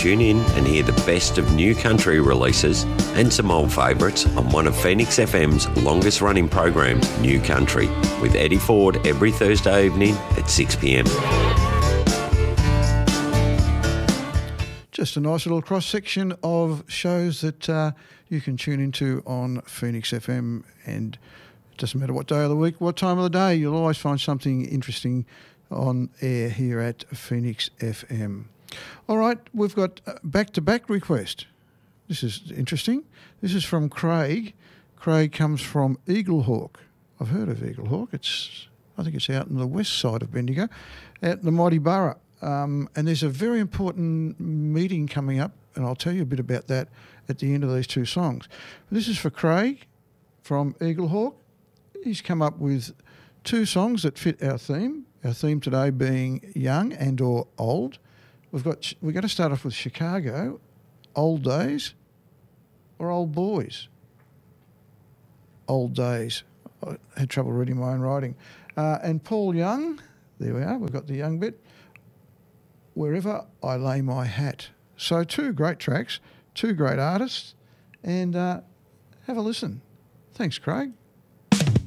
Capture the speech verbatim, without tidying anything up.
Tune in and hear the best of new country releases and some old favourites on one of Phoenix F M's longest running programs, New Country, with Eddie Ford every Thursday evening at six p m. Just a nice little cross-section of shows that uh, you can tune into on Phoenix F M, and it doesn't matter what day of the week, what time of the day, you'll always find something interesting on air here at Phoenix F M. All right, we've got a back-to-back request. This is interesting. This is from Craig. Craig comes from Eaglehawk. I've heard of Eaglehawk. It's, I think it's out in the west side of Bendigo, out in the mighty borough. Um, and there's a very important meeting coming up, and I'll tell you a bit about that at the end of these two songs. This is for Craig from Eaglehawk. He's come up with two songs that fit our theme, our theme today being young and or old. We've got, we're going to start off with Chicago, Old Days or Old Boys? Old Days. I had trouble reading my own writing. Uh, and Paul Young, there we are, we've got the young bit, Wherever I Lay My Hat. So two great tracks, two great artists, and uh, have a listen. Thanks, Craig.